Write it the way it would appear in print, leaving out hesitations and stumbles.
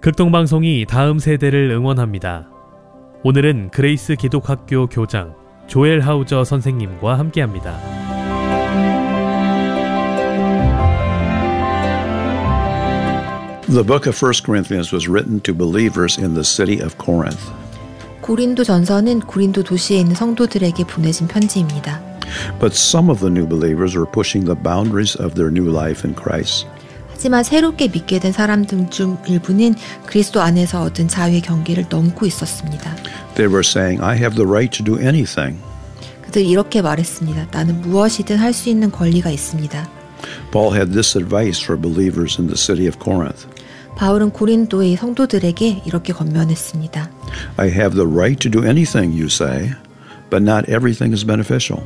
극동방송이 다음 세대를 응원합니다. 오늘은 그레이스 기독학교 교장 조엘 하우저 선생님과 함께합니다. The book of 1 Corinthians was written to believers in the city of Corinth. 고린도전서는 고린도 도시에 있는 성도들에게 보내진 편지입니다. But some of the new believers were pushing the boundaries of their new life in Christ. 하지만 새롭게 믿게 된 사람들 중 일부는 그리스도 안에서 얻은 자유의 경계를 넘고 있었습니다. They were saying, I have the right to do anything. 그들이 이렇게 말했습니다. 나는 무엇이든 할 수 있는 권리가 있습니다. Paul had this advice for believers in the city of Corinth. 바울은 고린도의 성도들에게 이렇게 권면했습니다. I have the right to do anything, you say, but not everything is beneficial.